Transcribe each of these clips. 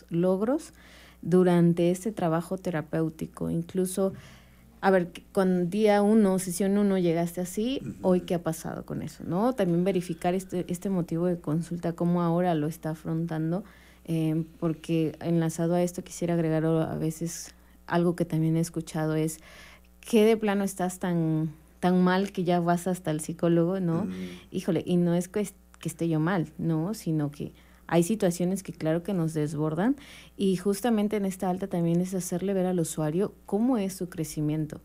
logros durante este trabajo terapéutico. Incluso, a ver, con día 1, sesión 1 llegaste así, hoy qué ha pasado con eso, ¿no? También verificar este motivo de consulta, cómo ahora lo está afrontando, porque enlazado a esto quisiera agregar a veces algo que también he escuchado es que de plano estás tan mal que ya vas hasta el psicólogo, ¿no? Híjole, y no es que esté yo mal, ¿no? Sino que hay situaciones que claro que nos desbordan y justamente en esta alta también es hacerle ver al usuario cómo es su crecimiento.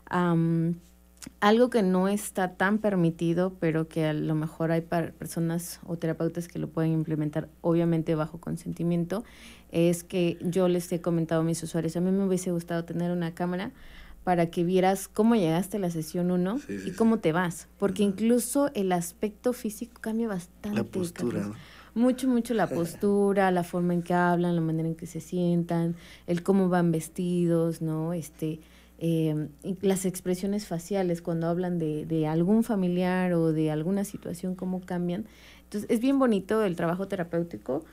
Algo que no está tan permitido, pero que a lo mejor hay personas o terapeutas que lo pueden implementar, obviamente bajo consentimiento, es que yo les he comentado a mis usuarios, a mí me hubiese gustado tener una cámara para que vieras cómo llegaste a la sesión 1 y cómo te vas, porque incluso el aspecto físico cambia bastante. La postura, Carlos. Mucho la postura, la forma en que hablan, la manera en que se sientan, el cómo van vestidos, ¿no? Las expresiones faciales cuando hablan de algún familiar o de alguna situación, cómo cambian. Entonces, es bien bonito el trabajo terapéutico,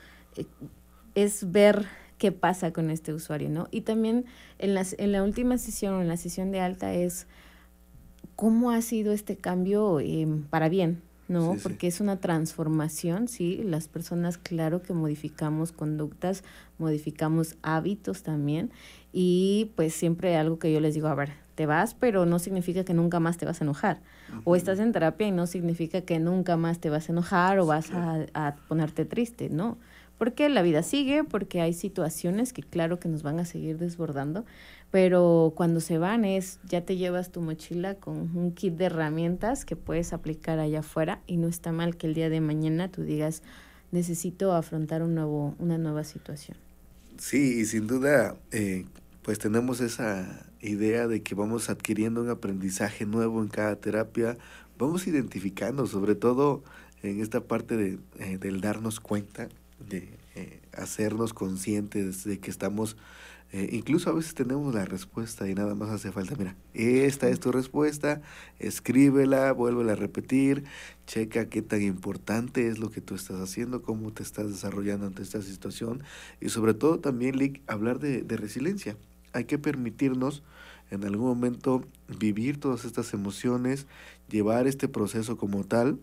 es ver qué pasa con este usuario, ¿no? Y también en la última sesión, en la sesión de alta, es cómo ha sido este cambio para bien, ¿no? Porque es una transformación, sí, las personas claro que modificamos conductas, modificamos hábitos también y pues siempre algo que yo les digo, a ver, te vas, pero no significa que nunca más te vas a enojar. O estás en terapia y no significa que nunca más te vas a enojar o vas a ponerte triste, ¿no? Porque la vida sigue, porque hay situaciones que claro que nos van a seguir desbordando, pero cuando se van ya te llevas tu mochila con un kit de herramientas que puedes aplicar allá afuera y no está mal que el día de mañana tú digas, necesito afrontar una nueva situación. Sí, y sin duda, pues tenemos esa idea de que vamos adquiriendo un aprendizaje nuevo en cada terapia, vamos identificando, sobre todo en esta parte del darnos cuenta, de hacernos conscientes de que estamos, incluso a veces tenemos la respuesta y nada más hace falta, mira, esta es tu respuesta, escríbela, vuélvela a repetir, checa qué tan importante es lo que tú estás haciendo, cómo te estás desarrollando ante esta situación y sobre todo también, Lick, hablar de resiliencia. Hay que permitirnos en algún momento vivir todas estas emociones, llevar este proceso como tal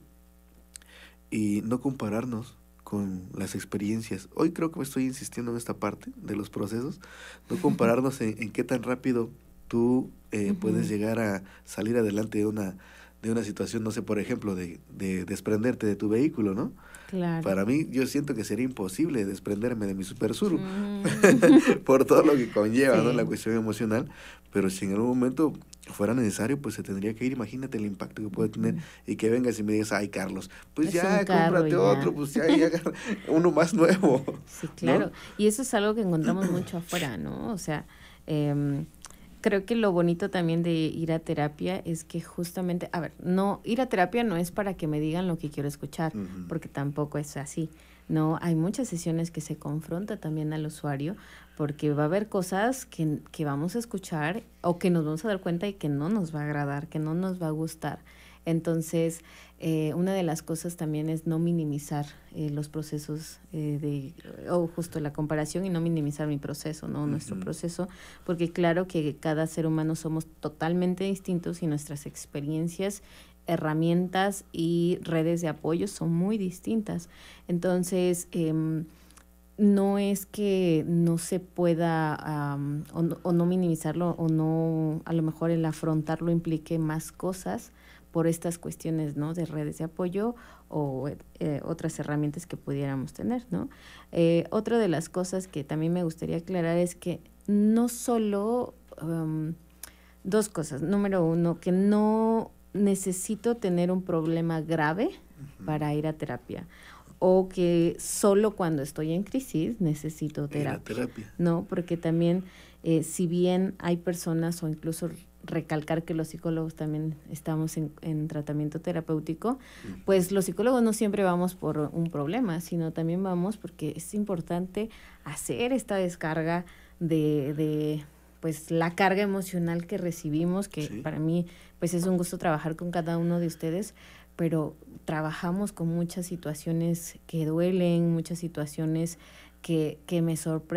y no compararnos con las experiencias. Hoy creo que me estoy insistiendo en esta parte de los procesos, no compararnos en qué tan rápido tú puedes llegar a salir adelante de una situación, no sé, por ejemplo, de desprenderte de tu vehículo, ¿no? Claro. Para mí, yo siento que sería imposible desprenderme de mi Super Suru por todo lo que conlleva, ¿no? La cuestión emocional, pero si en algún momento fuera necesario, pues se tendría que ir. Imagínate el impacto que puede tener y que vengas y me digas, ay, Carlos, pues es ya, cómprate otro, pues ya uno más nuevo. Sí, claro. ¿No? Y eso es algo que encontramos mucho afuera, ¿no? O sea, creo que lo bonito también de ir a terapia es que justamente, a ver, no, ir a terapia no es para que me digan lo que quiero escuchar, porque tampoco es así. No, hay muchas sesiones que se confronta también al usuario porque va a haber cosas que vamos a escuchar o que nos vamos a dar cuenta y que no nos va a agradar, que no nos va a gustar. Entonces, una de las cosas también es no minimizar los procesos o justo la comparación y no minimizar mi proceso, ¿no? Nuestro proceso, porque claro que cada ser humano somos totalmente distintos y nuestras experiencias, herramientas y redes de apoyo son muy distintas. Entonces, no es que no se pueda o no minimizarlo o no, a lo mejor el afrontarlo implique más cosas por estas cuestiones, ¿no? De redes de apoyo o otras herramientas que pudiéramos tener, ¿no? Otra de las cosas que también me gustaría aclarar es que no solo dos cosas. Número uno, que no necesito tener un problema grave para ir a terapia. O que solo cuando estoy en crisis necesito terapia. ¿No? Porque también, si bien hay personas o incluso recalcar que los psicólogos también estamos en tratamiento terapéutico, pues los psicólogos no siempre vamos por un problema, sino también vamos porque es importante hacer esta descarga de pues la carga emocional que recibimos, que para mí pues es un gusto trabajar con cada uno de ustedes, pero trabajamos con muchas situaciones que duelen, muchas situaciones que me sorprenden.